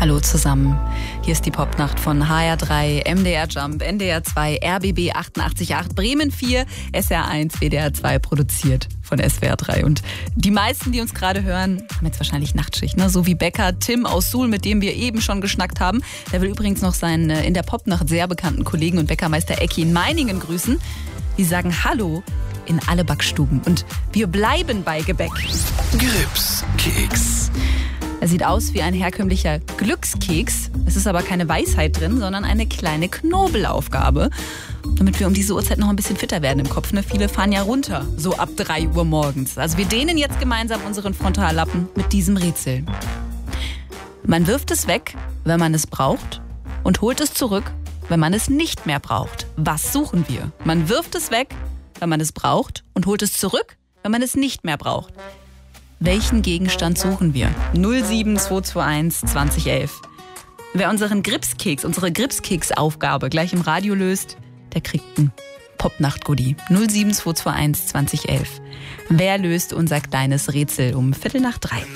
Hallo zusammen, hier ist die Popnacht von HR3, MDR Jump, NDR 2, RBB 88.8, Bremen 4, SR 1, WDR 2, produziert von SWR 3. Und die meisten, die uns gerade hören, haben jetzt wahrscheinlich Nachtschicht, ne? So wie Bäcker Tim aus Suhl, mit dem wir eben schon geschnackt haben. Der will übrigens noch seinen in der Popnacht sehr bekannten Kollegen und Bäckermeister Ecki in Meiningen grüßen. Die sagen Hallo in alle Backstuben. Und wir bleiben bei Gebäck. Gripskeks. Er sieht aus wie ein herkömmlicher Glückskeks. Es ist aber keine Weisheit drin, sondern eine kleine Knobelaufgabe. Damit wir um diese Uhrzeit noch ein bisschen fitter werden im Kopf. Ne? Viele fahren ja runter, so ab 3 Uhr morgens. Also wir dehnen jetzt gemeinsam unseren Frontallappen mit diesem Rätsel. Man wirft es weg, wenn man es braucht, und holt es zurück, wenn man es nicht mehr braucht. Was suchen wir? Man wirft es weg, wenn man es braucht, und holt es zurück, wenn man es nicht mehr braucht. Welchen Gegenstand suchen wir? 07221 2011. Wer unsere Gripskeks-Aufgabe gleich im Radio löst, der kriegt ein Popnacht-Goodie. 07221 2011. Wer löst unser kleines Rätsel um 2:45?